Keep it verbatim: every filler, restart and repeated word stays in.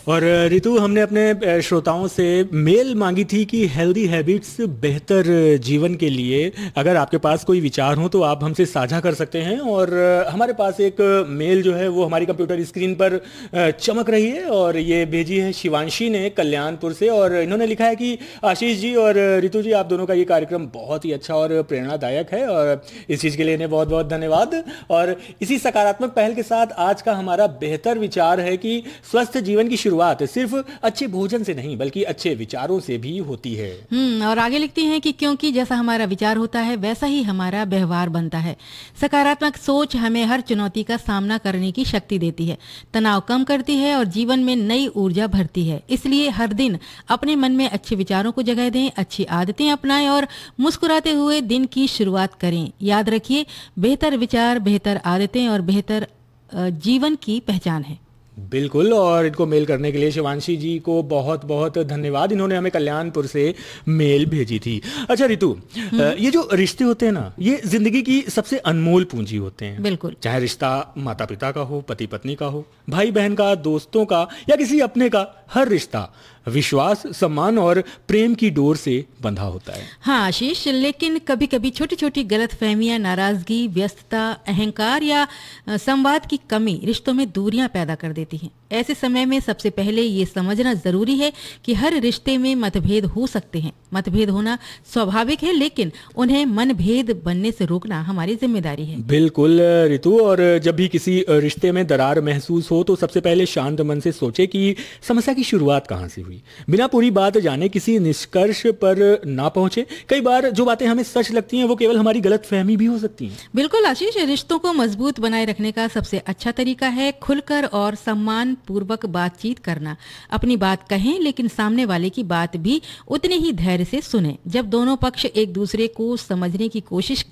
और रितु, हमने अपने श्रोताओं से मेल मांगी थी कि हेल्दी हैबिट्स बेहतर जीवन के लिए अगर आपके पास कोई विचार हो तो आप हमसे साझा कर सकते हैं। और हमारे पास एक मेल जो है वो हमारी कंप्यूटर स्क्रीन पर चमक रही है और ये भेजी है शिवांशी ने कल्याणपुर से। और इन्होंने लिखा है कि आशीष जी और रितु जी, आप दोनों का ये कार्यक्रम बहुत ही अच्छा और प्रेरणादायक है और इस चीज़ के लिए इन्हें बहुत बहुत धन्यवाद। और इसी सकारात्मक पहल के साथ आज का हमारा बेहतर विचार है कि स्वस्थ जीवन की शुरुआत सिर्फ अच्छे भोजन से नहीं बल्कि अच्छे विचारों से भी होती है। हम्म और आगे लिखती हैं कि क्योंकि जैसा हमारा विचार होता है वैसा ही हमारा व्यवहार बनता है। सकारात्मक सोच हमें हर चुनौती का सामना करने की शक्ति देती है, तनाव कम करती है और जीवन में नई ऊर्जा भरती है। इसलिए हर दिन अपने मन में अच्छे विचारों को जगह दें, अच्छी आदतें अपनाएं और मुस्कुराते हुए दिन की शुरुआत करें। याद रखिए, बेहतर विचार, बेहतर आदतें और बेहतर जीवन की पहचान है। बिल्कुल। और इनको मेल करने के लिए शिवांशी जी को बहुत बहुत धन्यवाद। इन्होंने हमें कल्याणपुर से मेल भेजी थी। अच्छा रितु, ये जो रिश्ते होते हैं ना, ये जिंदगी की सबसे अनमोल पूंजी होते हैं। बिल्कुल। चाहे रिश्ता माता पिता का हो, पति पत्नी का हो, भाई बहन का, दोस्तों का या किसी अपने का, हर रिश्ता विश्वास, सम्मान और प्रेम की डोर से बंधा होता है। हाँ आशीष, लेकिन कभी कभी छोटी छोटी गलतफहमियां, नाराजगी, व्यस्तता, अहंकार या संवाद की कमी रिश्तों में दूरियां पैदा कर देती हैं। ऐसे समय में सबसे पहले ये समझना जरूरी है कि हर रिश्ते में मतभेद हो सकते हैं। मतभेद होना स्वाभाविक है, लेकिन उन्हें मनभेद बनने से रोकना हमारी जिम्मेदारी है। बिल्कुल रितु। और जब भी किसी रिश्ते में दरार महसूस हो तो सबसे पहले शांत मन से सोचे कि समस्या की शुरुआत कहाँ से हुई। बिना पूरी बात जाने किसी निष्कर्ष पर ना पहुंचे। कई बार जो बातें हमें सच लगती हैं वो केवल हमारी गलतफहमी भी हो सकती हैं। बिल्कुल आशीष, रिश्तों को मजबूत बनाए रखने का सबसे अच्छा तरीका है खुलकर और सम्मान पूर्वक बातचीत करना। अपनी बात कहें, लेकिन सामने वाले की बात भी उतने ही धैर्य से सुने। जब दोनों पक्ष एक दूसरे को समझने की कोशिश